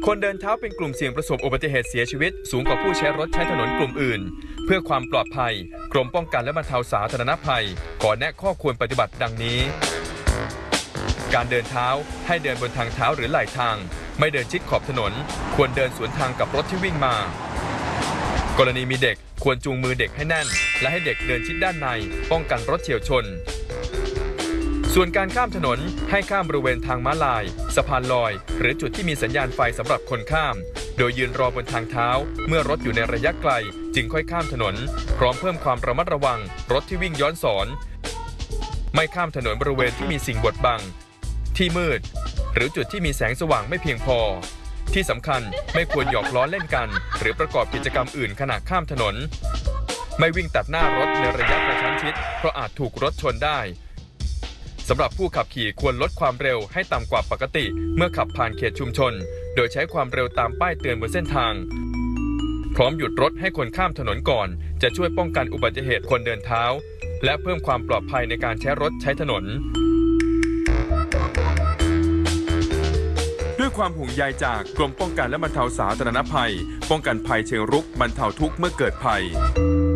คนเดินเท้าเป็นกลุ่มเสี่ยงประสบอุบัติเหตุเสียชีวิตสูงกว่าผู้ใช้รถใช้ถนนกลุ่มอื่นเพื่อความปลอดภัยกรมป้องกันและบรรเทาสาธารณภัยขอแนะข้อควรปฏิบัติดังนี้การเดินเท้าให้เดินบนทางเท้าหรือไหล่ทางไม่เดินชิดขอบถนนควรเดินสวนทางกับรถที่วิ่งมากรณีมีเด็กควรจูงมือเด็กให้แน่นและให้เด็กเดินชิดด้านในป้องกันรถเฉี่ยวชนส่วนการข้ามถนนให้ข้ามบริเวณทางม้าลายสะพานลอยหรือจุดที่มีสัญญาณไฟสำหรับคนข้ามโดยยืนรอบนทางเท้าเมื่อรถอยู่ในระยะไกลจึงค่อยข้ามถนนพร้อมเพิ่มความระมัดระวังรถที่วิ่งย้อนสอนไม่ข้ามถนนบริเวณที่มีสิ่งบดบังที่มืดหรือจุดที่มีแสงสว่างไม่เพียงพอที่สำคัญไม่ควรหยอกล้อเล่นกันหรือประกอบกิจกรรมอื่นขณะข้ามถนนไม่วิ่งตัดหน้ารถในระยะกระชั้นชิดเพราะอาจถูกรถชนได้สำหรับผู้ขับขี่ควรลดความเร็วให้ต่ำกว่าปกติเมื่อขับผ่านเขตชุมชนโดยใช้ความเร็วตามป้ายเตือนบนเส้นทางพร้อมหยุดรถให้คนข้ามถนนก่อนจะช่วยป้องกันอุบัติเหตุคนเดินเท้าและเพิ่มความปลอดภัยในการใช้รถใช้ถนนด้วยความห่วงใยจากกรมป้องกันและบรรเทาสาธารณภัยป้องกันภัยเชิงรุกบรรเทาทุกข์เมื่อเกิดภัย